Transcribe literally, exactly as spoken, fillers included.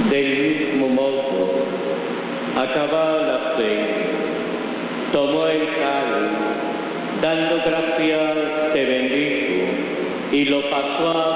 Del mismo modo, acabada la cena, tomó el cáliz, dando gracias, te bendijo, y lo pasó a